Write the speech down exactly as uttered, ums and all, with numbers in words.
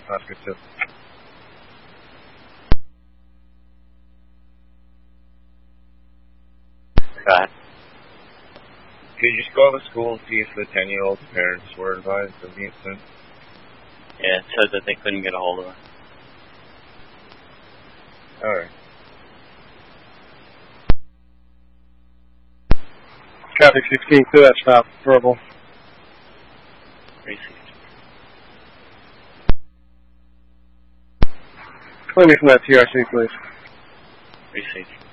Oscar two. Go ahead. Could you just call the school and see if the ten-year-old parents were advised of the incident? Yeah, it said that they couldn't get a hold of her. Alright. Traffic sixteen two, that's stop. Verbal. Received. Call me from that T R C, please. Received.